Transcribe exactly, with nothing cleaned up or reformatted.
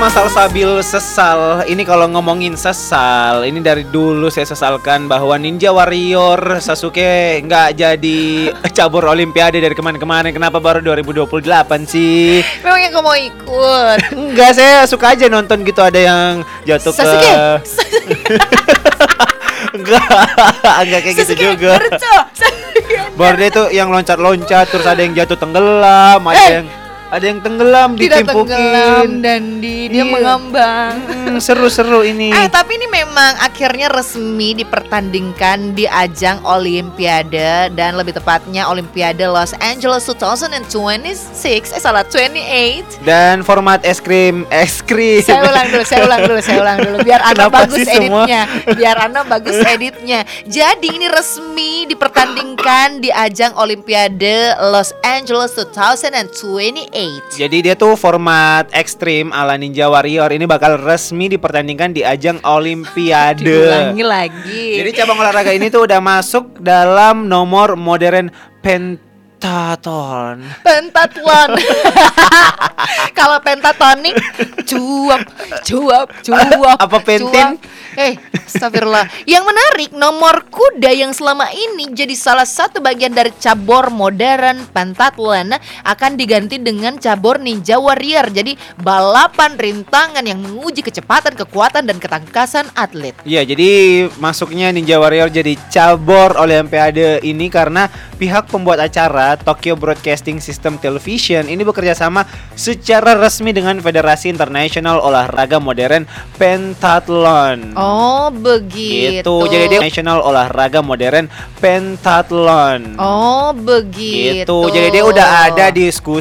Masal Sabil sesal. Ini kalau ngomongin sesal, ini dari dulu saya sesalkan bahwa Ninja Warrior Sasuke nggak jadi cabur Olimpiade dari kemarin-kemarin. Kenapa baru dua ribu dua puluh delapan sih? Memangnya kamu mau ikut? Enggak, saya suka aja nonton gitu, ada yang jatuh Sasuke. ke Enggak, enggak kayak gitu Sasuke, juga. Naruto. Sasuke. Baru dia tuh yang loncat-loncat, terus ada yang jatuh tenggelam, ada Eh. yang ada yang tenggelam Tidak ditimpukin. tenggelam dan di, dia Iya. mengambang. Hmm, seru-seru ini. Eh tapi ini memang akhirnya resmi dipertandingkan di ajang Olimpiade, dan lebih tepatnya Olimpiade Los Angeles dua ribu dua puluh enam. Eh salah, dua puluh delapan. Dan format es krim, es krim. Saya ulang dulu, saya ulang dulu, saya ulang dulu biar Ana Kenapa bagus sih semua? editnya. Biar Ana bagus editnya. Jadi ini resmi dipertandingkan di ajang Olimpiade Los Angeles dua ribu dua puluh delapan. Jadi dia tuh format ekstrim ala Ninja Warrior ini bakal resmi dipertandingkan di ajang Olimpiade. Diulangi lagi. Jadi cabang olahraga ini tuh udah masuk dalam nomor modern pentathlon. Pentathlon. Kalau pentatonik cuap, cuap, cuap. Apa pentin? cuap. Eh, astagfirullah. Yang menarik, nomor kuda yang selama ini jadi salah satu bagian dari cabur modern pentathlon akan diganti dengan cabur Ninja Warrior. Jadi balapan rintangan yang menguji kecepatan, kekuatan, dan ketangkasan atlet. Iya, jadi masuknya Ninja Warrior jadi cabur Olimpiade ini karena pihak pembuat acara Tokyo Broadcasting System Television ini bekerja sama secara resmi dengan Federasi Internasional Olahraga Modern Pentathlon. Oh, begitu. Gitu. Jadi dia National Olahraga Modern Pentathlon. Oh, begitu. Gitu. Jadi dia udah ada diskusi